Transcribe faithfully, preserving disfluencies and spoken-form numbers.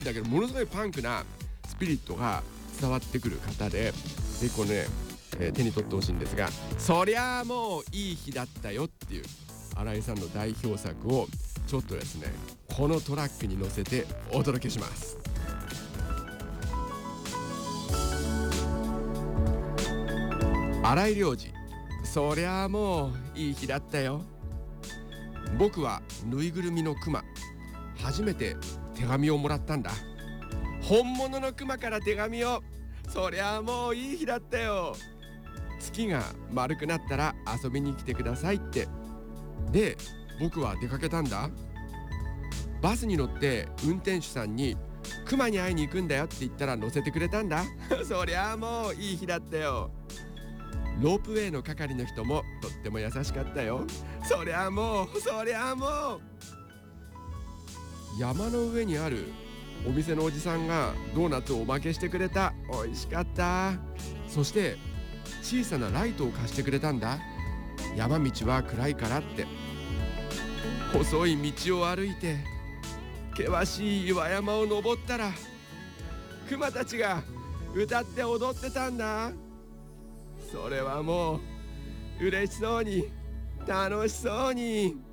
だけどものすごいパンクなスピリットが伝わってくる方で、でこのね、えー手に取ってほしいんですが、そりゃあもういい日だったよっていう新井さんの代表作をちょっとですね、このトラックに乗せてお届けします。新井良二、そりゃあもういい日だったよ。僕はぬいぐるみのクマ、初めて手紙をもらったんだ。本物のクマから手紙を。そりゃあもういい日だったよ。月が丸くなったら遊びに来てくださいって。で僕は出かけたんだ。バスに乗って運転手さんにクマに会いに行くんだよって言ったら乗せてくれたんだそりゃあもういい日だったよ。ロープウェイの係の人もとっても優しかったよ。そりゃあもうそりゃあもう。山の上にあるお店のおじさんがドーナツをおまけしてくれた。美味しかった。そして小さなライトを貸してくれたんだ。山道は暗いからって。細い道を歩いて険しい岩山を登ったらクマたちが歌って踊ってたんだ。それはもう嬉しそうに楽しそうに。